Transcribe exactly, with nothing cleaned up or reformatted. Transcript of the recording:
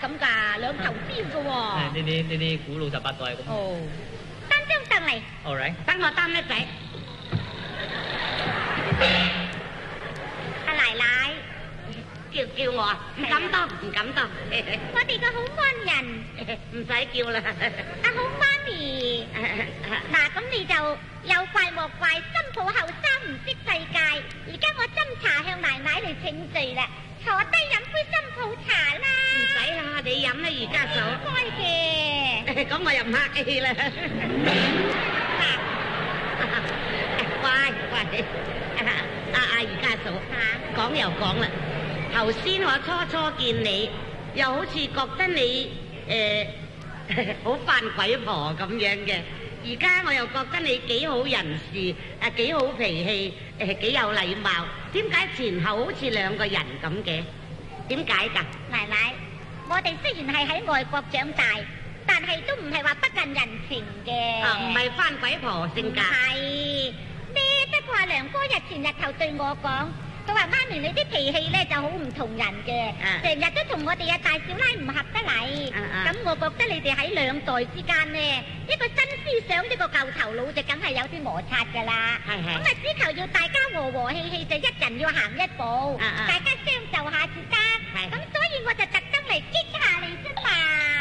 咁㗎，兩頭尖㗎喎。 呢啲呢啲古老十八代咁。 哦，擔張凳嚟。 All right。 等我擔一仔。 阿奶奶， 叫叫我啊？唔敢當，唔敢當。 我哋個好安人。 唔使叫啦。 阿好媽咪，嗱咁你就有怪莫怪，新抱後生唔識世界。而家我斟茶向奶奶嚟請罪啦，坐低飲杯新抱茶啦。 唔使啦，你飲啦，余家嫂。 唔該嘅。 咁我又唔客氣啦。乖乖，阿阿余家嫂，講又講啦。頭先我初初見你，又好似覺得你誒好犯鬼婆咁樣嘅。而家我又覺得你幾好人事，誒幾好脾氣，誒幾有禮貌。點解前後好似兩個人咁嘅？點解㗎？ 奶奶，我哋雖然係喺外國長大，但係都唔係話不近人情嘅。 啊，唔係犯鬼婆性格。 係咩？不過阿良哥日前日頭對我講。佢話媽咪你啲脾氣咧就好唔同人嘅，成日都同我哋阿大少奶唔合得嚟。咁我覺得你哋喺兩代之間咧，一個新思想，一個舊頭腦就梗係有啲摩擦噶啦。咁啊，只求要大家和和氣氣，就一人要行一步，大家相就下至得。咁所以我就特登嚟激下